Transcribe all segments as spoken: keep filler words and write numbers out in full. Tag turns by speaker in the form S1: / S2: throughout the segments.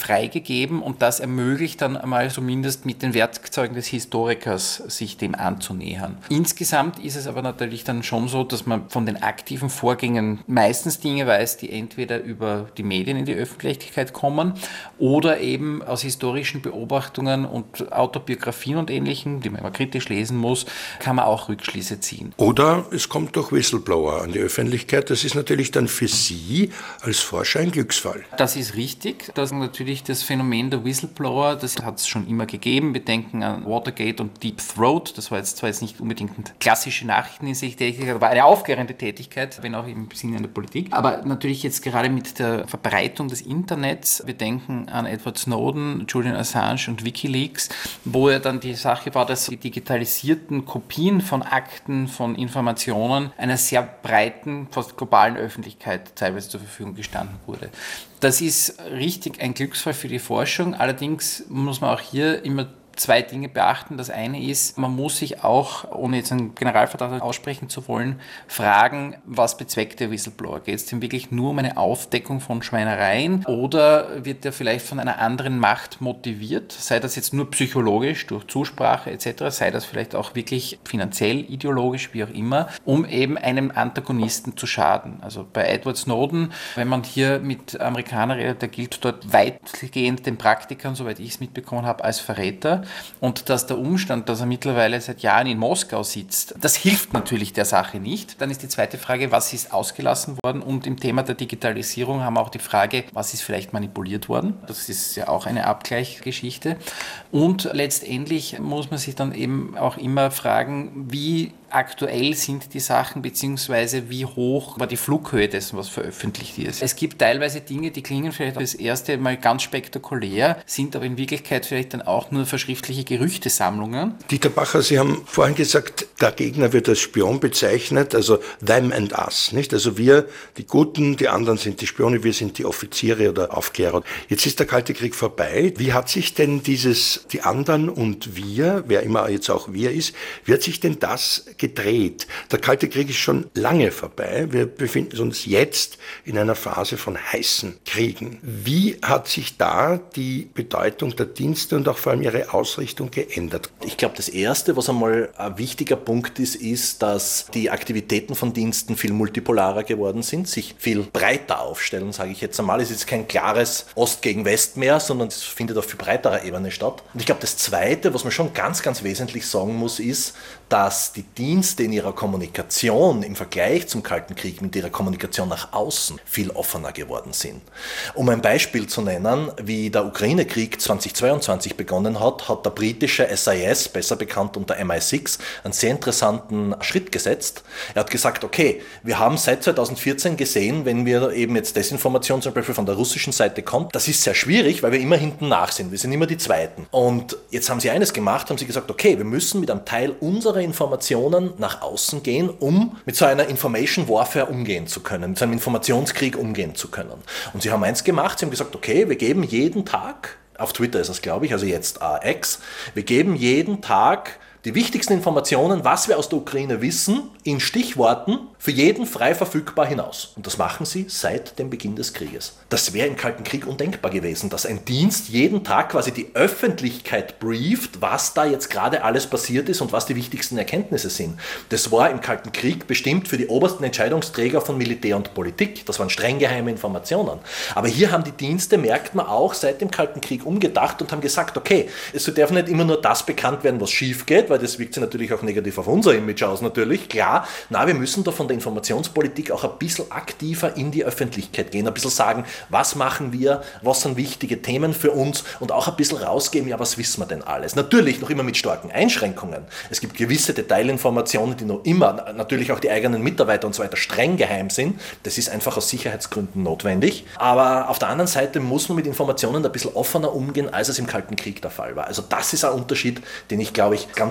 S1: freigegeben und das ermöglicht dann einmal zumindest mit den Werkzeugen des Historikers sich dem anzunähern. Insgesamt ist es aber natürlich dann schon so, dass man von den aktiven Vorgängen meistens Dinge weiß, die entweder über die Medien in die Öffentlichkeit kommen oder eben aus historischen Beobachtungen und Autobiografien und Ähnlichem, die man immer kritisch lesen muss, kann man auch Rückschlüsse ziehen.
S2: Oder es kommt durch Whistleblower an die Öffentlichkeit. Das ist natürlich dann für Sie als Forscher ein Glücksfall.
S1: Das ist richtig. Das ist natürlich das Phänomen der Whistleblower, das hat es schon immer gegeben. Wir denken an Watergate und Deep Throat. Das war jetzt zwar jetzt nicht unbedingt eine klassische Nachrichtentätigkeit, aber eine aufklärende Tätigkeit, wenn auch im Sinne der Politik. Aber natürlich jetzt gerade mit der Verbreitung des Internets, wir denken an Edward Snowden, Julian Assange und WikiLeaks, wo ja dann die Sache war, dass die digitalisierten Kopien von Akten, von Informationen einer sehr breiten, fast globalen Öffentlichkeit teilweise zur Verfügung gestanden wurde. Das ist richtig ein Glücksfall für die Forschung. Allerdings muss man auch hier immer zwei Dinge beachten. Das eine ist, man muss sich auch, ohne jetzt einen Generalverdacht aussprechen zu wollen, fragen, was bezweckt der Whistleblower? Geht es denn wirklich nur um eine Aufdeckung von Schweinereien oder wird er vielleicht von einer anderen Macht motiviert? Sei das jetzt nur psychologisch, durch Zusprache et cetera, sei das vielleicht auch wirklich finanziell, ideologisch, wie auch immer, um eben einem Antagonisten zu schaden. Also bei Edward Snowden, wenn man hier mit Amerikanern redet, der gilt dort weitgehend den Praktikern, soweit ich es mitbekommen habe, als Verräter. Und dass der Umstand, dass er mittlerweile seit Jahren in Moskau sitzt, das hilft natürlich der Sache nicht. Dann ist die zweite Frage, was ist ausgelassen worden? Und im Thema der Digitalisierung haben wir auch die Frage, was ist vielleicht manipuliert worden? Das ist ja auch eine Abgleichsgeschichte. Und letztendlich muss man sich dann eben auch immer fragen, wie aktuell sind die Sachen, beziehungsweise wie hoch war die Flughöhe dessen, was veröffentlicht ist. Es gibt teilweise Dinge, die klingen vielleicht das erste Mal ganz spektakulär, sind aber in Wirklichkeit vielleicht dann auch nur verschriftliche Gerüchtesammlungen.
S2: Dieter Bacher, Sie haben vorhin gesagt, der Gegner wird als Spion bezeichnet, also them and us, nicht? Also wir, die Guten, die anderen sind die Spione, wir sind die Offiziere oder Aufklärer. Jetzt ist der Kalte Krieg vorbei. Wie hat sich denn dieses, die anderen und wir, wer immer jetzt auch wir ist, wie hat sich denn das gedreht? Der Kalte Krieg ist schon lange vorbei. Wir befinden uns jetzt in einer Phase von heißen Kriegen. Wie hat sich da die Bedeutung der Dienste und auch vor allem ihre Ausrichtung geändert?
S3: Ich glaube, das Erste, was einmal ein wichtiger Punkt ist, ist, dass die Aktivitäten von Diensten viel multipolarer geworden sind, sich viel breiter aufstellen, sage ich jetzt einmal. Es ist kein klares Ost gegen West mehr, sondern es findet auf viel breiterer Ebene statt. Und ich glaube, das Zweite, was man schon ganz, ganz wesentlich sagen muss, ist, dass die Dienste in ihrer Kommunikation im Vergleich zum Kalten Krieg mit ihrer Kommunikation nach außen viel offener geworden sind. Um ein Beispiel zu nennen, wie der Ukraine-Krieg zweitausendzweiundzwanzig begonnen hat, hat der britische S I S, besser bekannt unter M I sechs, einen sehr interessanten Schritt gesetzt. Er hat gesagt, okay, wir haben seit zweitausendvierzehn gesehen, wenn wir eben jetzt Desinformation zum Beispiel von der russischen Seite kommt, das ist sehr schwierig, weil wir immer hinten nach sind. Wir sind immer die Zweiten. Und jetzt haben sie eines gemacht, haben sie gesagt, okay, wir müssen mit einem Teil unserer Informationen nach außen gehen, um mit so einer Information Warfare umgehen zu können, mit so einem Informationskrieg umgehen zu können. Und sie haben eins gemacht, sie haben gesagt, okay, wir geben jeden Tag, auf Twitter ist es, glaube ich, also jetzt äh, X, wir geben jeden Tag die wichtigsten Informationen, was wir aus der Ukraine wissen, in Stichworten für jeden frei verfügbar hinaus. Und das machen sie seit dem Beginn des Krieges. Das wäre im Kalten Krieg undenkbar gewesen, dass ein Dienst jeden Tag quasi die Öffentlichkeit brieft, was da jetzt gerade alles passiert ist und was die wichtigsten Erkenntnisse sind. Das war im Kalten Krieg bestimmt für die obersten Entscheidungsträger von Militär und Politik. Das waren streng geheime Informationen. Aber hier haben die Dienste, merkt man auch, seit dem Kalten Krieg umgedacht und haben gesagt, okay, es darf nicht immer nur das bekannt werden, was schief geht, weil das wirkt sich natürlich auch negativ auf unser Image aus natürlich. Klar, na, wir müssen da von der Informationspolitik auch ein bisschen aktiver in die Öffentlichkeit gehen, ein bisschen sagen, was machen wir, was sind wichtige Themen für uns und auch ein bisschen rausgeben, ja, was wissen wir denn alles? Natürlich noch immer mit starken Einschränkungen. Es gibt gewisse Detailinformationen, die noch immer, natürlich auch die eigenen Mitarbeiter und so weiter, streng geheim sind. Das ist einfach aus Sicherheitsgründen notwendig. Aber auf der anderen Seite muss man mit Informationen ein bisschen offener umgehen, als es im Kalten Krieg der Fall war. Also das ist ein Unterschied, den ich, glaube ich, ganz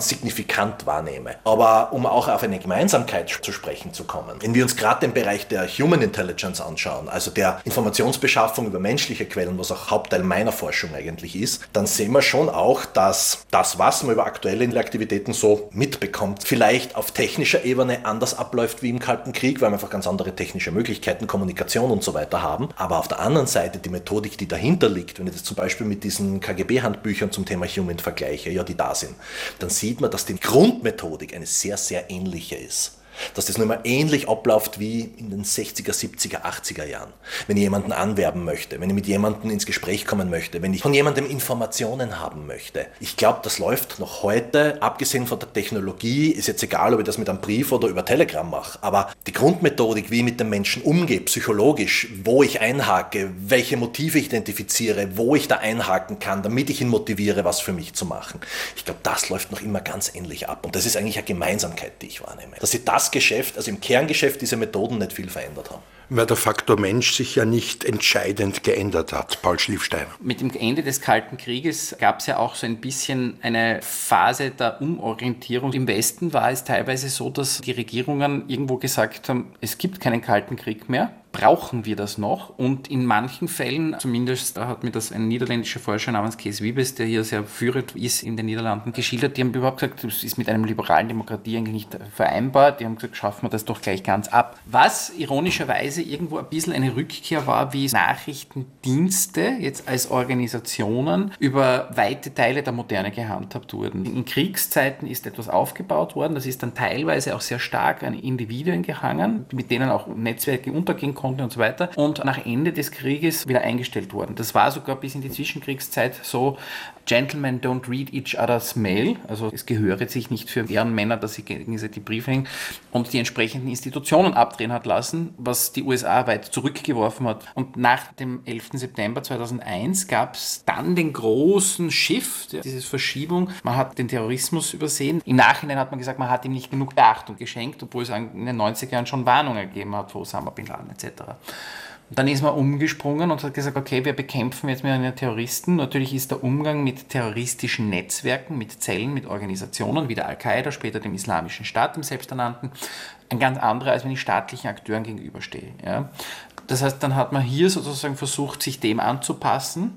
S3: signifikant wahrnehme. Aber um auch auf eine Gemeinsamkeit zu sprechen zu kommen, wenn wir uns gerade den Bereich der Human Intelligence anschauen, also der Informationsbeschaffung über menschliche Quellen, was auch Hauptteil meiner Forschung eigentlich ist, dann sehen wir schon auch, dass das, was man über aktuelle Aktivitäten so mitbekommt, vielleicht auf technischer Ebene anders abläuft wie im Kalten Krieg, weil wir einfach ganz andere technische Möglichkeiten, Kommunikation und so weiter haben. Aber auf der anderen Seite die Methodik, die dahinter liegt, wenn ich das zum Beispiel mit diesen K G B-Handbüchern zum Thema Human vergleiche, ja, die da sind, dann sieht man, dass die Grundmethodik eine sehr, sehr ähnliche ist. Dass das nur mal ähnlich abläuft wie in den sechziger, siebziger, achtziger Jahren. Wenn ich jemanden anwerben möchte, wenn ich mit jemandem ins Gespräch kommen möchte, wenn ich von jemandem Informationen haben möchte. Ich glaube, das läuft noch heute, abgesehen von der Technologie, ist jetzt egal, ob ich das mit einem Brief oder über Telegram mache, aber die Grundmethodik, wie ich mit dem Menschen umgehe, psychologisch, wo ich einhake, welche Motive ich identifiziere, wo ich da einhaken kann, damit ich ihn motiviere, was für mich zu machen. Ich glaube, das läuft noch immer ganz ähnlich ab und das ist eigentlich eine Gemeinsamkeit, die ich wahrnehme. Dass ich das Geschäft, also im Kerngeschäft, diese Methoden nicht viel verändert haben.
S2: Weil der Faktor Mensch sich ja nicht entscheidend geändert hat, Paul Schliefsteiner.
S1: Mit dem Ende des Kalten Krieges gab es ja auch so ein bisschen eine Phase der Umorientierung. Im Westen war es teilweise so, dass die Regierungen irgendwo gesagt haben, es gibt keinen Kalten Krieg mehr. Brauchen wir das noch? Und in manchen Fällen, zumindest hat mir das ein niederländischer Forscher namens Kees Wiebes, der hier sehr führend ist in den Niederlanden, geschildert, die haben überhaupt gesagt, das ist mit einer liberalen Demokratie eigentlich nicht vereinbar. Die haben gesagt, schaffen wir das doch gleich ganz ab. Was ironischerweise irgendwo ein bisschen eine Rückkehr war, wie Nachrichtendienste jetzt als Organisationen über weite Teile der Moderne gehandhabt wurden. In Kriegszeiten ist etwas aufgebaut worden, das ist dann teilweise auch sehr stark an Individuen gehangen, mit denen auch Netzwerke untergehen konnte und so weiter und nach Ende des Krieges wieder eingestellt worden. Das war sogar bis in die Zwischenkriegszeit so, Gentlemen don't read each other's mail, also es gehöre sich nicht für Ehrenmänner, dass sie gegenseitig Briefe hängen und die entsprechenden Institutionen abdrehen hat lassen, was die U S A weit zurückgeworfen hat. Und nach dem elften September zweitausendeins gab es dann den großen Shift, ja, diese Verschiebung. Man hat den Terrorismus übersehen. Im Nachhinein hat man gesagt, man hat ihm nicht genug Beachtung geschenkt, obwohl es in den neunziger Jahren schon Warnungen gegeben hat vor Osama Bin Laden et cetera. Und dann ist man umgesprungen und hat gesagt, okay, wir bekämpfen jetzt mit einen Terroristen. Natürlich ist der Umgang mit terroristischen Netzwerken, mit Zellen, mit Organisationen, wie der Al-Qaida, später dem Islamischen Staat, dem selbsternannten, ein ganz anderer, als wenn ich staatlichen Akteuren gegenüberstehe. Ja. Das heißt, dann hat man hier sozusagen versucht, sich dem anzupassen.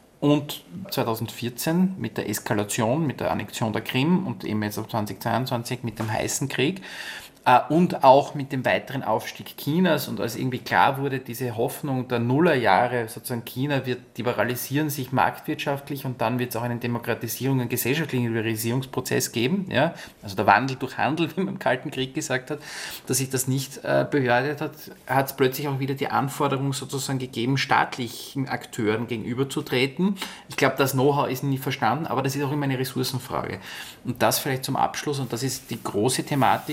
S1: Und zweitausendvierzehn mit der Eskalation, mit der Annexion der Krim und eben jetzt auf zweitausendzweiundzwanzig mit dem heißen Krieg, und auch mit dem weiteren Aufstieg Chinas und als irgendwie klar wurde, diese Hoffnung der Nullerjahre, sozusagen China wird liberalisieren sich marktwirtschaftlich und dann wird es auch einen Demokratisierung, einen gesellschaftlichen Liberalisierungsprozess geben, ja? Also der Wandel durch Handel, wie man im Kalten Krieg gesagt hat, dass sich das nicht äh, bewährt hat, hat es plötzlich auch wieder die Anforderung sozusagen gegeben, staatlichen Akteuren gegenüberzutreten. Ich glaube, das Know-how ist nie verstanden, aber das ist auch immer eine Ressourcenfrage. Und das vielleicht zum Abschluss, und das ist die große Thematik,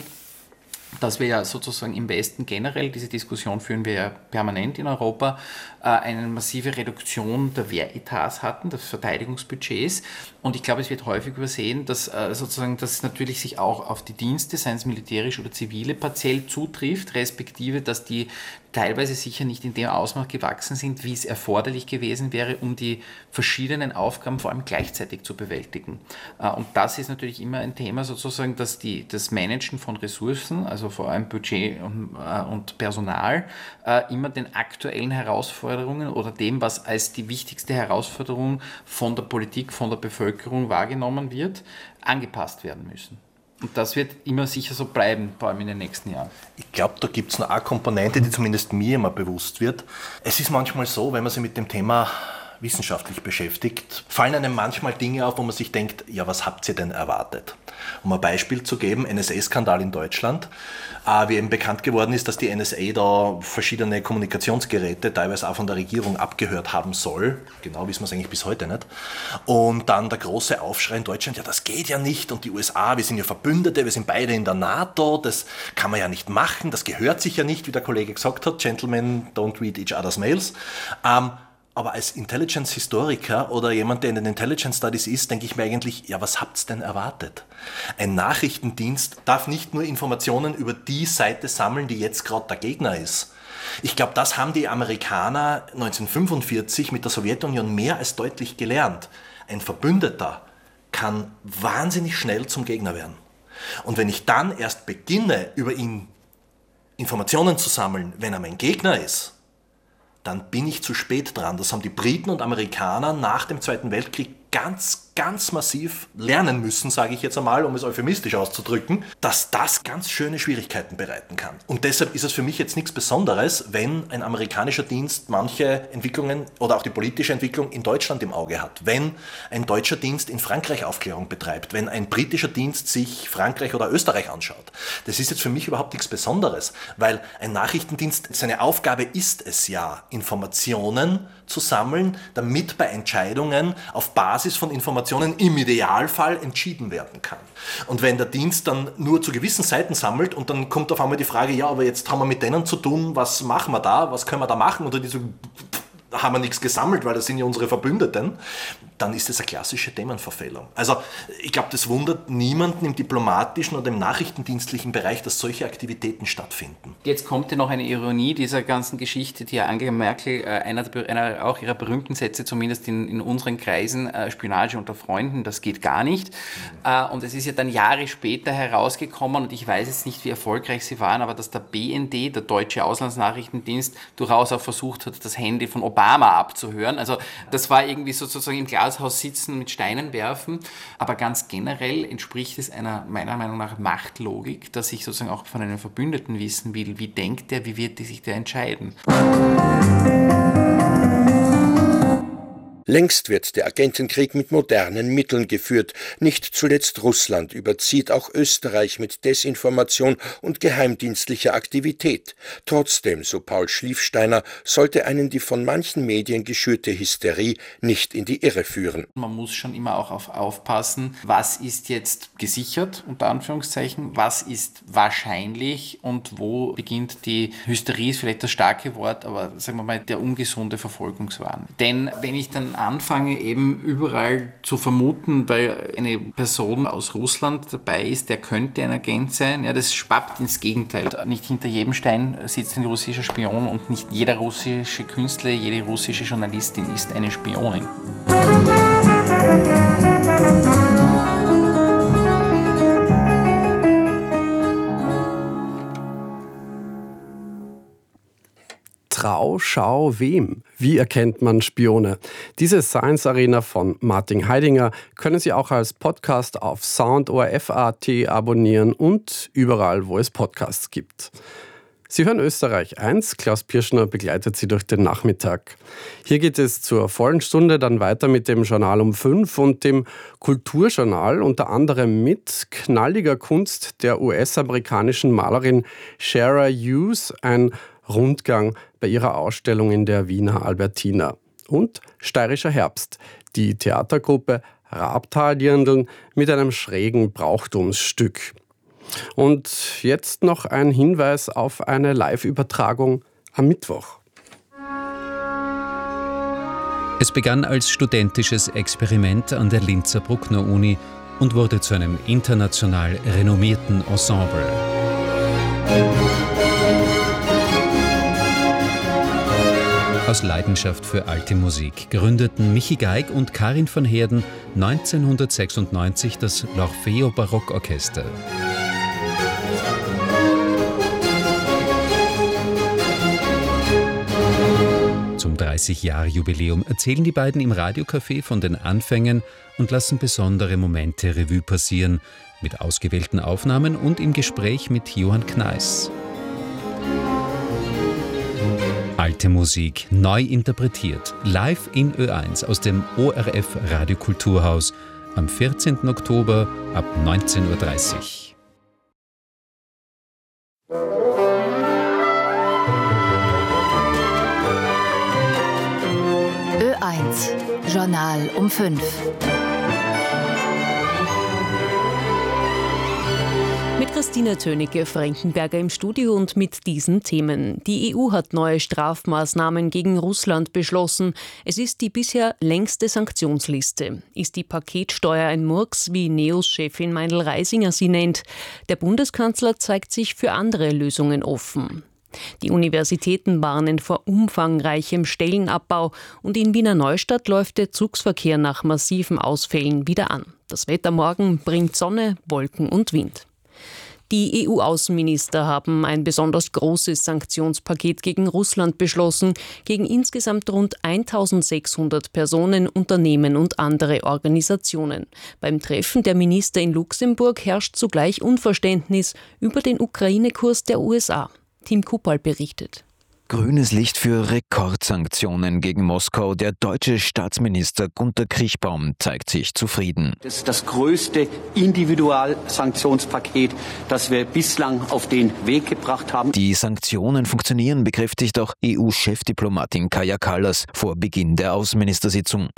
S1: dass wir ja sozusagen im Westen generell, diese Diskussion führen wir ja permanent in Europa, eine massive Reduktion der Wehretats hatten, des Verteidigungsbudgets. Und ich glaube, es wird häufig übersehen, dass sozusagen das natürlich sich auch auf die Dienste, seien es militärisch oder zivile, partiell zutrifft, respektive, dass die teilweise sicher nicht in dem Ausmaß gewachsen sind, wie es erforderlich gewesen wäre, um die verschiedenen Aufgaben vor allem gleichzeitig zu bewältigen. Und das ist natürlich immer ein Thema sozusagen, dass die, das Managen von Ressourcen, also vor allem Budget und, und Personal, immer den aktuellen Herausforderungen oder dem, was als die wichtigste Herausforderung von der Politik, von der Bevölkerung wahrgenommen wird, angepasst werden müssen. Und das wird immer sicher so bleiben, vor allem in den nächsten Jahren.
S3: Ich glaube, da gibt es noch eine Komponente, die zumindest mir immer bewusst wird. Es ist manchmal so, wenn man sich mit dem Thema wissenschaftlich beschäftigt, fallen einem manchmal Dinge auf, wo man sich denkt, ja, was habt ihr denn erwartet? Um ein Beispiel zu geben, N S A-Skandal in Deutschland, äh, wie eben bekannt geworden ist, dass die N S A da verschiedene Kommunikationsgeräte teilweise auch von der Regierung abgehört haben soll. Genau wissen wir es eigentlich bis heute nicht. Und dann der große Aufschrei in Deutschland, ja, das geht ja nicht und die U S A, wir sind ja Verbündete, wir sind beide in der NATO, das kann man ja nicht machen, das gehört sich ja nicht, wie der Kollege gesagt hat, Gentlemen don't read each other's mails. Ähm, Aber als Intelligence-Historiker oder jemand, der in den Intelligence Studies ist, denke ich mir eigentlich, ja, was habt's denn erwartet? Ein Nachrichtendienst darf nicht nur Informationen über die Seite sammeln, die jetzt gerade der Gegner ist. Ich glaube, das haben die Amerikaner neunzehnhundertfünfundvierzig mit der Sowjetunion mehr als deutlich gelernt. Ein Verbündeter kann wahnsinnig schnell zum Gegner werden. Und wenn ich dann erst beginne, über ihn Informationen zu sammeln, wenn er mein Gegner ist, dann bin ich zu spät dran. Das haben die Briten und Amerikaner nach dem Zweiten Weltkrieg ganz, ganz massiv lernen müssen, sage ich jetzt einmal, um es euphemistisch auszudrücken, dass das ganz schöne Schwierigkeiten bereiten kann. Und deshalb ist es für mich jetzt nichts Besonderes, wenn ein amerikanischer Dienst manche Entwicklungen oder auch die politische Entwicklung in Deutschland im Auge hat, wenn ein deutscher Dienst in Frankreich Aufklärung betreibt, wenn ein britischer Dienst sich Frankreich oder Österreich anschaut. Das ist jetzt für mich überhaupt nichts Besonderes, weil ein Nachrichtendienst, seine Aufgabe ist es ja, Informationen zu sammeln, damit bei Entscheidungen auf Basis von Informationen im Idealfall entschieden werden kann. Und wenn der Dienst dann nur zu gewissen Seiten sammelt und dann kommt auf einmal die Frage, ja, aber jetzt haben wir mit denen zu tun, was machen wir da, was können wir da machen? Oder die so, haben wir nichts gesammelt, weil das sind ja unsere Verbündeten, dann ist das eine klassische Themenverfehlung. Also ich glaube, das wundert niemanden im diplomatischen oder im nachrichtendienstlichen Bereich, dass solche Aktivitäten stattfinden.
S1: Jetzt kommt ja noch eine Ironie dieser ganzen Geschichte, die ja Angela Merkel, äh, einer, der, einer auch ihrer berühmten Sätze, zumindest in, in unseren Kreisen, äh, Spionage unter Freunden, das geht gar nicht. Mhm. Äh, und es ist ja dann Jahre später herausgekommen, und ich weiß jetzt nicht, wie erfolgreich sie waren, aber dass der B N D, der Deutsche Auslandsnachrichtendienst, durchaus auch versucht hat, das Handy von Obama abzuhören. Also das war irgendwie sozusagen im Glashaus sitzen, mit Steinen werfen. Aber ganz generell entspricht es einer meiner Meinung nach Machtlogik, dass ich sozusagen auch von einem Verbündeten wissen will, wie denkt der, wie wird sich der entscheiden.
S2: Längst wird der Agentenkrieg mit modernen Mitteln geführt. Nicht zuletzt Russland überzieht auch Österreich mit Desinformation und geheimdienstlicher Aktivität. Trotzdem, so Paul Schliefsteiner, sollte einen die von manchen Medien geschürte Hysterie nicht in die Irre führen.
S1: Man muss schon immer auch auf, aufpassen, was ist jetzt gesichert, unter Anführungszeichen, was ist wahrscheinlich und wo beginnt die Hysterie, ist vielleicht das starke Wort, aber sagen wir mal, der ungesunde Verfolgungswahn. Denn wenn ich dann anfange, eben überall zu vermuten, weil eine Person aus Russland dabei ist, der könnte ein Agent sein, ja, das schwappt ins Gegenteil. Nicht hinter jedem Stein sitzt ein russischer Spion und nicht jeder russische Künstler, jede russische Journalistin ist eine Spionin.
S4: Trau, schau, wem? Wie erkennt man Spione? Diese Science Arena von Martin Heidinger können Sie auch als Podcast auf soundorf punkt at abonnieren und überall, wo es Podcasts gibt. Sie hören Österreich eins, Klaus Pirschner begleitet Sie durch den Nachmittag. Hier geht es zur vollen Stunde dann weiter mit dem Journal um fünf und dem Kulturjournal, unter anderem mit knalliger Kunst der U S-amerikanischen Malerin Shara Hughes, ein Rundgang bei ihrer Ausstellung in der Wiener Albertina. Und Steirischer Herbst, die Theatergruppe Rabtaldirndln mit einem schrägen Brauchtumsstück. Und jetzt noch ein Hinweis auf eine Live-Übertragung am Mittwoch.
S5: Es begann als studentisches Experiment an der Linzer Bruckner-Uni und wurde zu einem international renommierten Ensemble. Aus Leidenschaft für alte Musik gründeten Michi Geig und Karin van Heerden neunzehnhundertsechsundneunzig das L'Orfeo Barockorchester. Zum dreißig-Jahr-Jubiläum erzählen die beiden im Radiocafé von den Anfängen und lassen besondere Momente Revue passieren, mit ausgewählten Aufnahmen und im Gespräch mit Johann Kneiss. Alte Musik neu interpretiert, live in Ö eins aus dem O R F Radiokulturhaus am vierzehnten Oktober ab neunzehn Uhr dreißig.
S6: Ö eins, Journal um fünf.
S7: Mit Christina Tönicke-Frankenberger im Studio und mit diesen Themen. Die E U hat neue Strafmaßnahmen gegen Russland beschlossen. Es ist die bisher längste Sanktionsliste. Ist die Paketsteuer ein Murks, wie Neos-Chefin Meindl Reisinger sie nennt? Der Bundeskanzler zeigt sich für andere Lösungen offen. Die Universitäten warnen vor umfangreichem Stellenabbau und in Wiener Neustadt läuft der Zugsverkehr nach massiven Ausfällen wieder an. Das Wetter morgen bringt Sonne, Wolken und Wind. Die E U-Außenminister haben ein besonders großes Sanktionspaket gegen Russland beschlossen, gegen insgesamt rund eintausendsechshundert Personen, Unternehmen und andere Organisationen. Beim Treffen der Minister in Luxemburg herrscht zugleich Unverständnis über den Ukraine-Kurs der U S A. Tim Kupal berichtet.
S8: Grünes Licht für Rekordsanktionen gegen Moskau. Der deutsche Staatsminister Gunther Kriechbaum zeigt sich zufrieden.
S9: Das ist das größte Individualsanktionspaket, das wir bislang auf den Weg gebracht haben.
S8: Die Sanktionen funktionieren, bekräftigt auch E U-Chefdiplomatin Kaja Kallas vor Beginn der Außenministersitzung.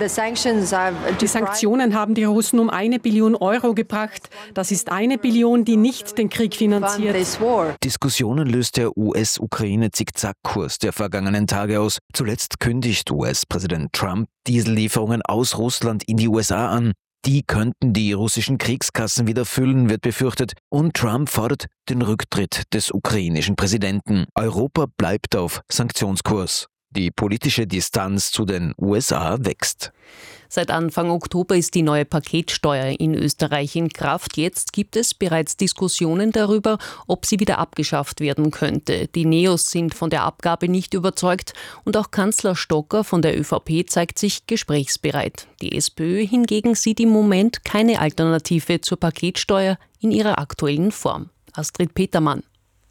S10: Die Sanktionen haben die Russen um eine Billion Euro gebracht. Das ist eine Billion, die nicht den Krieg finanziert.
S8: Diskussionen löst der U S-Ukraine-Zickzack-Kurs der vergangenen Tage aus. Zuletzt kündigt U S-Präsident Trump Diesellieferungen aus Russland in die U S A an. Die könnten die russischen Kriegskassen wieder füllen, wird befürchtet. Und Trump fordert den Rücktritt des ukrainischen Präsidenten. Europa bleibt auf Sanktionskurs. Die politische Distanz zu den U S A wächst.
S7: Seit Anfang Oktober ist die neue Paketsteuer in Österreich in Kraft. Jetzt gibt es bereits Diskussionen darüber, ob sie wieder abgeschafft werden könnte. Die Neos sind von der Abgabe nicht überzeugt und auch Kanzler Stocker von der ÖVP zeigt sich gesprächsbereit. Die SPÖ hingegen sieht im Moment keine Alternative zur Paketsteuer in ihrer aktuellen Form. Astrid Petermann.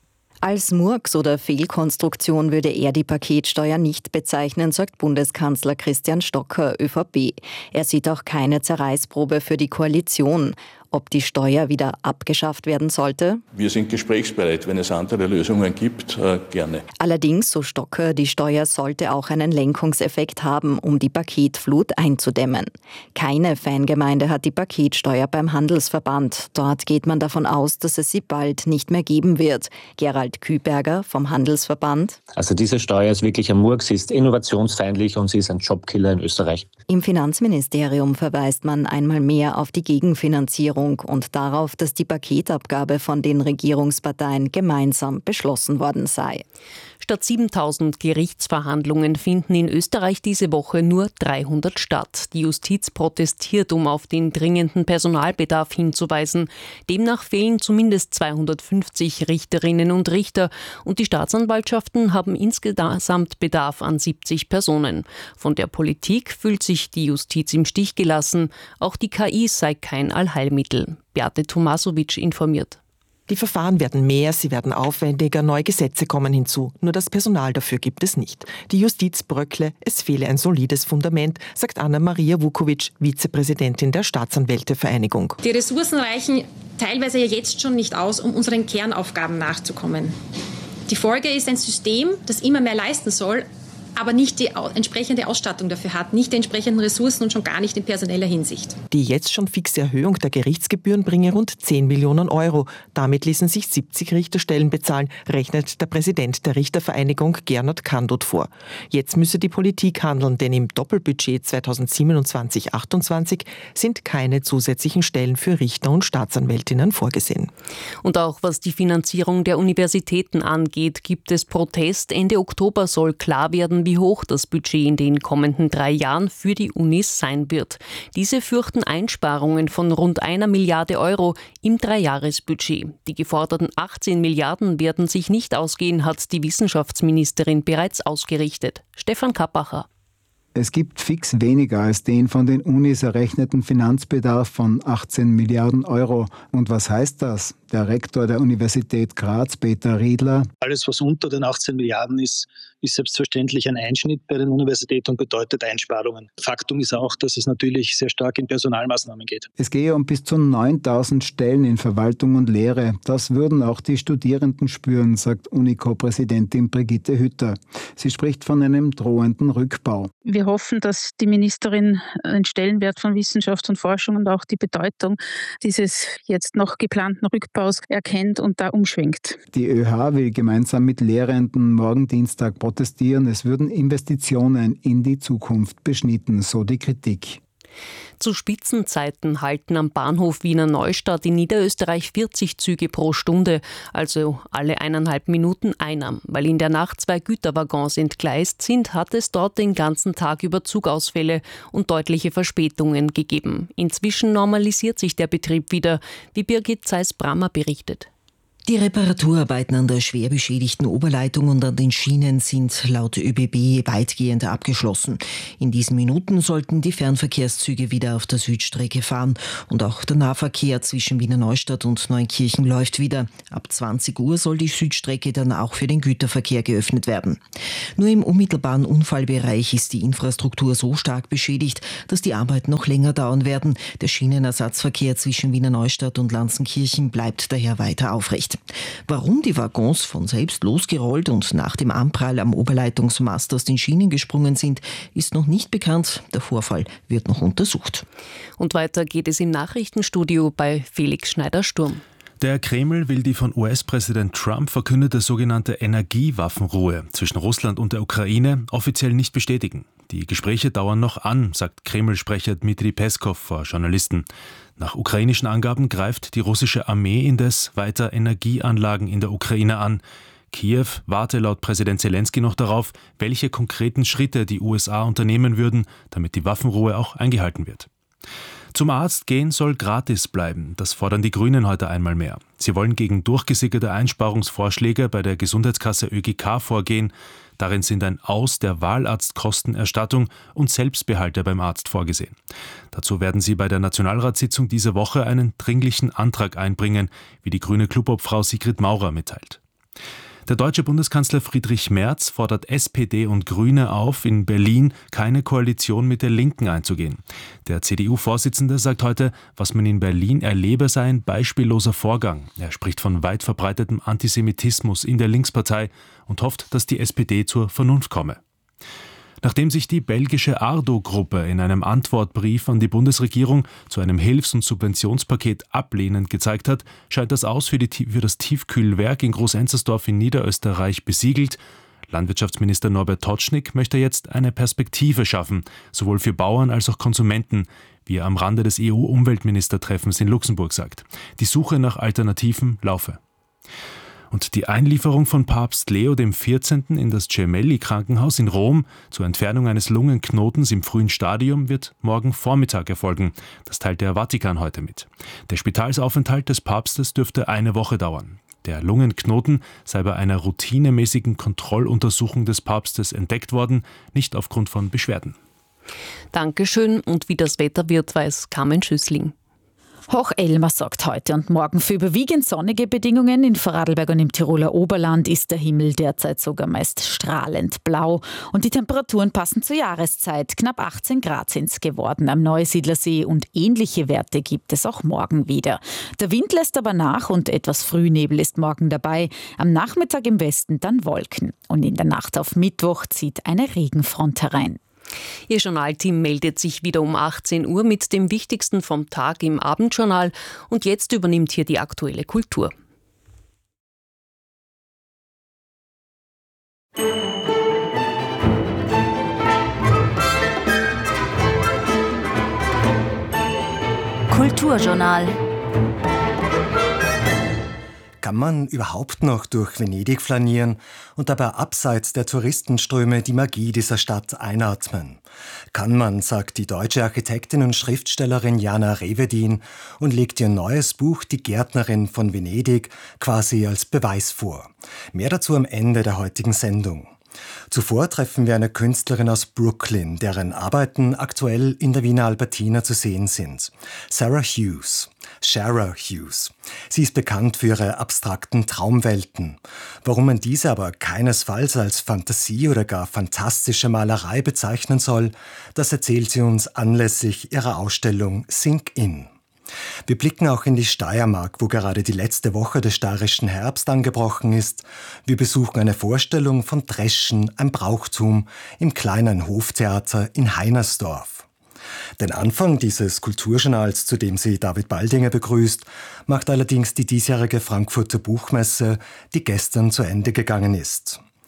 S11: Als Murks oder Fehlkonstruktion würde er die Paketsteuer nicht bezeichnen, sagt Bundeskanzler Christian Stocker, ÖVP. Er sieht auch keine Zerreißprobe für die Koalition. Ob die Steuer wieder abgeschafft werden sollte?
S12: Wir sind gesprächsbereit. Wenn es andere Lösungen gibt, äh, gerne.
S11: Allerdings, so Stocker, die Steuer sollte auch einen Lenkungseffekt haben, um die Paketflut einzudämmen. Keine Fangemeinde hat die Paketsteuer beim Handelsverband. Dort geht man davon aus, dass es sie bald nicht mehr geben wird. Gerald Küberger vom Handelsverband.
S13: Also diese Steuer ist wirklich ein Murks, sie ist innovationsfeindlich und sie ist ein Jobkiller in Österreich.
S11: Im Finanzministerium verweist man einmal mehr auf die Gegenfinanzierung und darauf, dass die Paketabgabe von den Regierungsparteien gemeinsam beschlossen worden sei.
S7: Statt siebentausend Gerichtsverhandlungen finden in Österreich diese Woche nur dreihundert statt. Die Justiz protestiert, um auf den dringenden Personalbedarf hinzuweisen. Demnach fehlen zumindest zweihundertfünfzig Richterinnen und Richter und die Staatsanwaltschaften haben insgesamt Bedarf an siebzig Personen. Von der Politik fühlt sich die Justiz im Stich gelassen. Auch die K I sei kein Allheilmittel. Beate Tomasovic informiert.
S14: Die Verfahren werden mehr, sie werden aufwendiger, neue Gesetze kommen hinzu. Nur das Personal dafür gibt es nicht. Die Justiz bröckle, es fehle ein solides Fundament, sagt Anna-Maria Vukovic, Vizepräsidentin der Staatsanwältevereinigung.
S15: Die Ressourcen reichen teilweise ja jetzt schon nicht aus, um unseren Kernaufgaben nachzukommen. Die Folge ist ein System, das immer mehr leisten soll, aber nicht die entsprechende Ausstattung dafür hat, nicht die entsprechenden Ressourcen und schon gar nicht in personeller Hinsicht.
S14: Die jetzt schon fixe Erhöhung der Gerichtsgebühren bringe rund zehn Millionen Euro. Damit ließen sich siebzig Richterstellen bezahlen, rechnet der Präsident der Richtervereinigung Gernot Kandot vor. Jetzt müsse die Politik handeln, denn im Doppelbudget zweitausendsiebenundzwanzig achtundzwanzig sind keine zusätzlichen Stellen für Richter und Staatsanwältinnen vorgesehen.
S7: Und auch was die Finanzierung der Universitäten angeht, gibt es Protest. Ende Oktober soll klar werden, wie hoch das Budget in den kommenden drei Jahren für die Unis sein wird. Diese fürchten Einsparungen von rund einer Milliarde Euro im Dreijahresbudget. Die geforderten achtzehn Milliarden werden sich nicht ausgehen, hat die Wissenschaftsministerin bereits ausgerichtet. Stefan Kappacher.
S16: Es gibt fix weniger als den von den Unis errechneten Finanzbedarf von achtzehn Milliarden Euro. Und was heißt das? Der Rektor der Universität Graz, Peter Riedler.
S17: Alles, was unter den achtzehn Milliarden ist, ist selbstverständlich ein Einschnitt bei den Universitäten und bedeutet Einsparungen. Faktum ist auch, dass es natürlich sehr stark in Personalmaßnahmen geht.
S16: Es gehe um bis zu neuntausend Stellen in Verwaltung und Lehre. Das würden auch die Studierenden spüren, sagt Unico-Präsidentin Brigitte Hütter. Sie spricht von einem drohenden Rückbau.
S18: Wir hoffen, dass die Ministerin den Stellenwert von Wissenschaft und Forschung und auch die Bedeutung dieses jetzt noch geplanten Rückbaus erkennt und da umschwenkt.
S16: Die ÖH will gemeinsam mit Lehrenden morgen Dienstag protestieren. Es würden Investitionen in die Zukunft beschnitten, so die Kritik.
S7: Zu Spitzenzeiten halten am Bahnhof Wiener Neustadt in Niederösterreich vierzig Züge pro Stunde, also alle eineinhalb Minuten einer. Weil in der Nacht zwei Güterwaggons entgleist sind, hat es dort den ganzen Tag über Zugausfälle und deutliche Verspätungen gegeben. Inzwischen normalisiert sich der Betrieb wieder, wie Birgit Zeiss-Brammer berichtet.
S19: Die Reparaturarbeiten an der schwer beschädigten Oberleitung und an den Schienen sind laut ÖBB weitgehend abgeschlossen. In diesen Minuten sollten die Fernverkehrszüge wieder auf der Südstrecke fahren und auch der Nahverkehr zwischen Wiener Neustadt und Neunkirchen läuft wieder. Ab zwanzig Uhr soll die Südstrecke dann auch für den Güterverkehr geöffnet werden. Nur im unmittelbaren Unfallbereich ist die Infrastruktur so stark beschädigt, dass die Arbeiten noch länger dauern werden. Der Schienenersatzverkehr zwischen Wiener Neustadt und Lanzenkirchen bleibt daher weiter aufrecht. Warum die Waggons von selbst losgerollt und nach dem Anprall am Oberleitungsmast aus den Schienen gesprungen sind, ist noch nicht bekannt. Der Vorfall wird noch untersucht.
S7: Und weiter geht es im Nachrichtenstudio bei Felix Schneider-Sturm.
S20: Der Kreml will die von U S-Präsident Trump verkündete sogenannte Energiewaffenruhe zwischen Russland und der Ukraine offiziell nicht bestätigen. Die Gespräche dauern noch an, sagt Kreml-Sprecher Dmitri Peskov vor Journalisten. Nach ukrainischen Angaben greift die russische Armee indes weiter Energieanlagen in der Ukraine an. Kiew warte laut Präsident Zelensky noch darauf, welche konkreten Schritte die U S A unternehmen würden, damit die Waffenruhe auch eingehalten wird. Zum Arzt gehen soll gratis bleiben. Das fordern die Grünen heute einmal mehr. Sie wollen gegen durchgesickerte Einsparungsvorschläge bei der Gesundheitskasse Ö G K vorgehen. Darin sind ein Aus der Wahlarztkostenerstattung und Selbstbehalte beim Arzt vorgesehen. Dazu werden sie bei der Nationalratssitzung diese Woche einen dringlichen Antrag einbringen, wie die grüne Klubobfrau Sigrid Maurer mitteilt. Der deutsche Bundeskanzler Friedrich Merz fordert S P D und Grüne auf, in Berlin keine Koalition mit der Linken einzugehen. Der C D U-Vorsitzende sagt heute, was man in Berlin erlebe, sei ein beispielloser Vorgang. Er spricht von weit verbreitetem Antisemitismus in der Linkspartei und hofft, dass die S P D zur Vernunft komme. Nachdem sich die belgische Ardo-Gruppe in einem Antwortbrief an die Bundesregierung zu einem Hilfs- und Subventionspaket ablehnend gezeigt hat, scheint das Aus für, die, für das Tiefkühlwerk in Groß-Enzersdorf in Niederösterreich besiegelt. Landwirtschaftsminister Norbert Totschnig möchte jetzt eine Perspektive schaffen, sowohl für Bauern als auch Konsumenten, wie er am Rande des E U-Umweltministertreffens in Luxemburg sagt. Die Suche nach Alternativen laufe. Und die Einlieferung von Papst Leo der vierzehnte. In das Gemelli-Krankenhaus in Rom zur Entfernung eines Lungenknotens im frühen Stadium wird morgen Vormittag erfolgen. Das teilt der Vatikan heute mit. Der Spitalsaufenthalt des Papstes dürfte eine Woche dauern. Der Lungenknoten sei bei einer routinemäßigen Kontrolluntersuchung des Papstes entdeckt worden, nicht aufgrund von Beschwerden.
S7: Dankeschön. Und wie das Wetter wird, weiß Carmen Schüssling.
S21: Hoch-Elmar sorgt heute und morgen für überwiegend sonnige Bedingungen. In Vorarlberg und im Tiroler Oberland ist der Himmel derzeit sogar meist strahlend blau. Und die Temperaturen passen zur Jahreszeit. Knapp achtzehn Grad sind es geworden am Neusiedlersee und ähnliche Werte gibt es auch morgen wieder. Der Wind lässt aber nach und etwas Frühnebel ist morgen dabei. Am Nachmittag im Westen dann Wolken. Und in der Nacht auf Mittwoch zieht eine Regenfront herein.
S7: Ihr Journalteam meldet sich wieder um achtzehn Uhr mit dem Wichtigsten vom Tag im Abendjournal und jetzt übernimmt hier die aktuelle Kultur.
S6: Kulturjournal.
S22: Kann man überhaupt noch durch Venedig flanieren und dabei abseits der Touristenströme die Magie dieser Stadt einatmen? Kann man, sagt die deutsche Architektin und Schriftstellerin Jana Revedin und legt ihr neues Buch Die Gärtnerin von Venedig quasi als Beweis vor. Mehr dazu am Ende der heutigen Sendung. Zuvor treffen wir eine Künstlerin aus Brooklyn, deren Arbeiten aktuell in der Wiener Albertina zu sehen sind. Sarah Hughes. Shara Hughes. Sie ist bekannt für ihre abstrakten Traumwelten. Warum man diese aber keinesfalls als Fantasie oder gar fantastische Malerei bezeichnen soll, das erzählt sie uns anlässlich ihrer Ausstellung Sink In. Wir blicken auch in die Steiermark, wo gerade die letzte Woche des steirischen Herbst angebrochen ist. Wir besuchen eine Vorstellung von Dreschen, ein Brauchtum, im kleinen Hoftheater in Heinersdorf. Den Anfang dieses Kulturjournals, zu dem sie David Baldinger begrüßt, macht allerdings die diesjährige Frankfurter Buchmesse, die gestern zu Ende gegangen ist.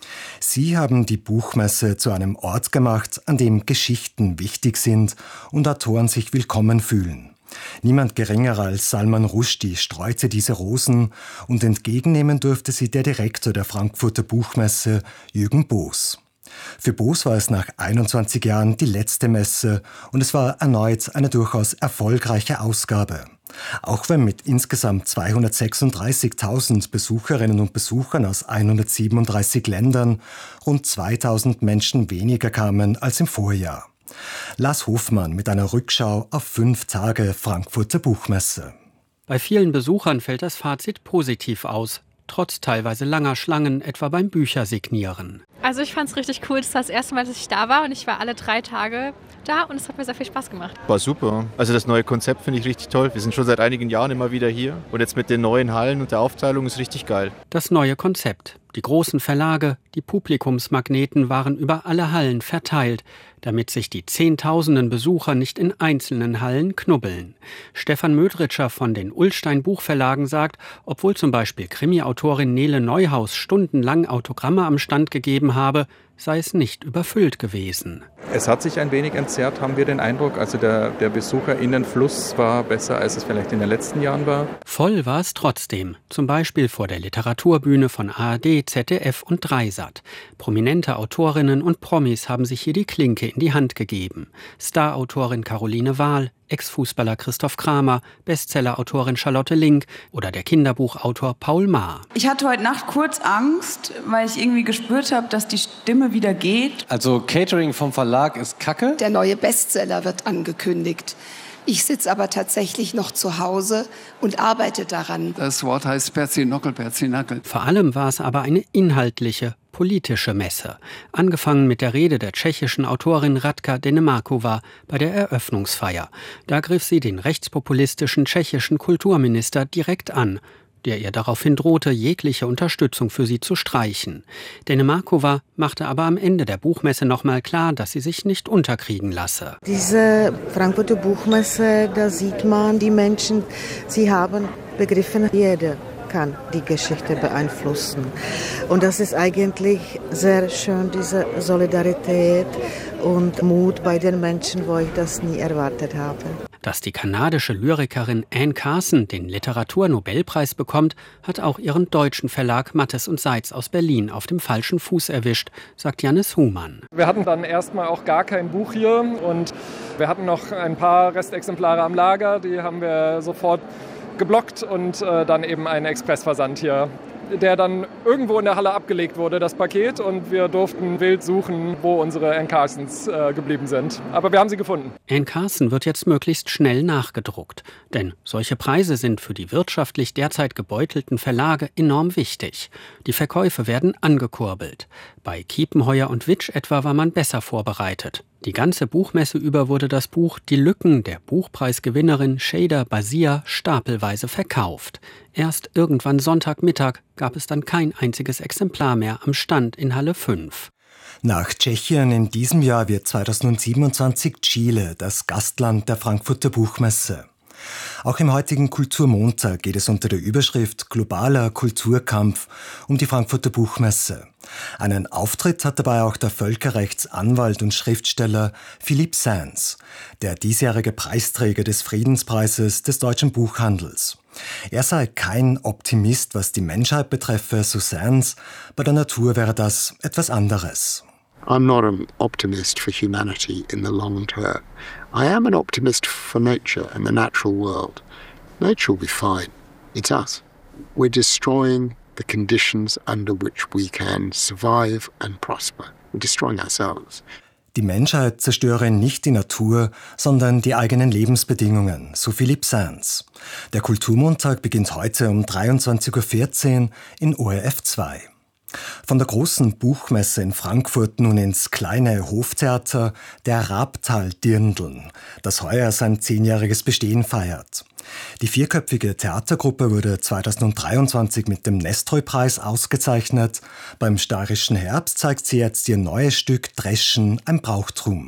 S22: Sie haben die Buchmesse zu einem Ort gemacht, an dem Geschichten wichtig sind und Autoren sich willkommen fühlen. Niemand geringer als Salman Rushdie streute diese Rosen und entgegennehmen durfte sie der Direktor der Frankfurter Buchmesse, Jürgen Boos. Für Boos war es nach einundzwanzig Jahren die letzte Messe und es war erneut eine durchaus erfolgreiche Ausgabe. Auch wenn mit insgesamt zweihundertsechsunddreißigtausend Besucherinnen und Besuchern aus hundertsiebenunddreißig Ländern rund zweitausend Menschen weniger kamen als im Vorjahr. Lars Hofmann mit einer Rückschau auf fünf Tage Frankfurter Buchmesse.
S2: Bei vielen Besuchern fällt das Fazit positiv aus, trotz teilweise langer Schlangen, etwa beim Büchersignieren.
S3: Also ich fand es richtig cool, das war das erste Mal, dass ich da war und ich war alle drei Tage da und es hat mir sehr viel Spaß gemacht.
S23: War super. Also das neue Konzept finde ich richtig toll. Wir sind schon seit einigen Jahren immer wieder hier und jetzt mit den neuen Hallen und der Aufteilung ist richtig geil.
S2: Das neue Konzept. Die großen Verlage, die Publikumsmagneten waren über alle Hallen verteilt, damit sich die Zehntausenden Besucher nicht in einzelnen Hallen knubbeln. Stefan Mödritscher von den Ullstein Buchverlagen sagt, obwohl zum Beispiel Krimi-Autorin Nele Neuhaus stundenlang Autogramme am Stand gegeben habe, sei es nicht überfüllt gewesen.
S24: Es hat sich ein wenig entzerrt, haben wir den Eindruck. Also der, der BesucherInnenfluss war besser, als es vielleicht in den letzten Jahren war.
S2: Voll war es trotzdem. Zum Beispiel vor der Literaturbühne von A R D, Z D F und Dreisat. Prominente Autorinnen und Promis haben sich hier die Klinke in die Hand gegeben. Starautorin Caroline Wahl, Ex-Fußballer Christoph Kramer, Bestsellerautorin Charlotte Link oder der Kinderbuchautor Paul Maar.
S25: Ich hatte heute Nacht kurz Angst, weil ich irgendwie gespürt habe, dass die Stimme wieder geht.
S26: Also Catering vom Verlag ist Kacke.
S27: Der neue Bestseller wird angekündigt. Ich sitze aber tatsächlich noch zu Hause und arbeite daran.
S28: Das Wort heißt Perzinockel, Perzinackel.
S2: Vor allem war es aber eine inhaltliche, politische Messe. Angefangen mit der Rede der tschechischen Autorin Radka Denemarkova bei der Eröffnungsfeier. Da griff sie den rechtspopulistischen tschechischen Kulturminister direkt an, der ihr daraufhin drohte, jegliche Unterstützung für sie zu streichen. Denemarkova machte aber am Ende der Buchmesse nochmal klar, dass sie sich nicht unterkriegen lasse.
S29: Diese Frankfurter Buchmesse, da sieht man die Menschen, sie haben begriffen, jeder kann die Geschichte beeinflussen. Und das ist eigentlich sehr schön, diese Solidarität und Mut bei den Menschen, wo ich das nie erwartet habe.
S2: Dass die kanadische Lyrikerin Anne Carson den Literaturnobelpreis bekommt, hat auch ihren deutschen Verlag Mattes und Seitz aus Berlin auf dem falschen Fuß erwischt, sagt Jannis Humann.
S30: Wir hatten dann erstmal auch gar kein Buch hier und wir hatten noch ein paar Restexemplare am Lager, die haben wir sofort geblockt und äh, dann eben einen Expressversand hier, der dann irgendwo in der Halle abgelegt wurde, das Paket, und wir durften wild suchen, wo unsere Anne Carsons äh, geblieben sind. Aber wir haben sie gefunden.
S2: Anne Carson wird jetzt möglichst schnell nachgedruckt, denn solche Preise sind für die wirtschaftlich derzeit gebeutelten Verlage enorm wichtig. Die Verkäufe werden angekurbelt. Bei Kiepenheuer und Witsch etwa war man besser vorbereitet. Die ganze Buchmesse über wurde das Buch Die Lücken der Buchpreisgewinnerin Şeyda Bazia stapelweise verkauft. Erst irgendwann Sonntagmittag gab es dann kein einziges Exemplar mehr am Stand in Halle fünf.
S22: Nach Tschechien in diesem Jahr wird zweitausendsiebenundzwanzig Chile das Gastland der Frankfurter Buchmesse. Auch im heutigen Kulturmontag geht es unter der Überschrift Globaler Kulturkampf um die Frankfurter Buchmesse. Einen Auftritt hat dabei auch der Völkerrechtsanwalt und Schriftsteller Philippe Sands, der diesjährige Preisträger des Friedenspreises des deutschen Buchhandels. Er sei kein Optimist, was die Menschheit betreffe, so Sands. Bei der Natur wäre das etwas anderes.
S31: I'm not an optimist for humanity in the long term. I am an optimist for nature and the natural world. Nature will be fine. It's us. We're destroying the conditions under which we can survive and prosper. We're destroying ourselves.
S22: Die Menschheit zerstöre nicht die Natur, sondern die eigenen Lebensbedingungen, so Philippe Sands. Der Kulturmontag beginnt heute um dreiundzwanzig Uhr vierzehn in O R F zwei. Von der großen Buchmesse in Frankfurt nun ins kleine Hoftheater der Rabtal Dirndln, das heuer sein zehnjähriges Bestehen feiert. Die vierköpfige Theatergruppe wurde zweitausenddreiundzwanzig mit dem Nestroy-Preis ausgezeichnet. Beim Steirischen Herbst zeigt sie jetzt ihr neues Stück Dreschen, ein Brauchtum.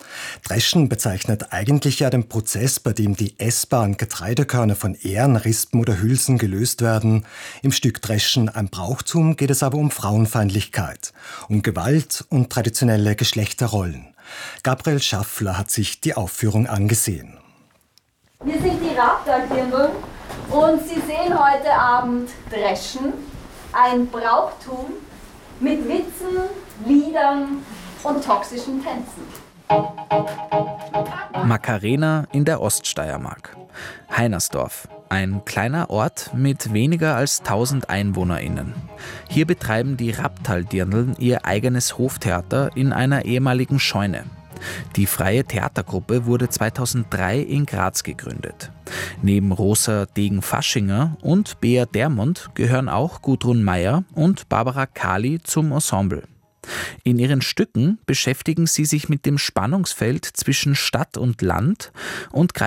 S22: Dreschen bezeichnet eigentlich ja den Prozess, bei dem die essbaren Getreidekörner von Ähren, Rispen oder Hülsen gelöst werden. Im Stück Dreschen, ein Brauchtum, geht es aber um Frauenfeindlichkeit, um Gewalt und traditionelle Geschlechterrollen. Gabriel Schaffler hat sich die Aufführung angesehen.
S1: Wir sind die Rabtaldirndl und Sie sehen heute Abend Dreschen, ein Brauchtum mit Witzen, Liedern und toxischen Tänzen.
S4: Macarena in der Oststeiermark. Heinersdorf, ein kleiner Ort mit weniger als tausend EinwohnerInnen. Hier betreiben die Rabtaldirndl ihr eigenes Hoftheater in einer ehemaligen Scheune. Die Freie Theatergruppe wurde zweitausenddrei in Graz gegründet. Neben Rosa Degen-Faschinger und Bea Dermont gehören auch Gudrun Meyer und Barbara Kali zum Ensemble. In ihren Stücken beschäftigen sie sich mit dem Spannungsfeld zwischen Stadt und Land und greifen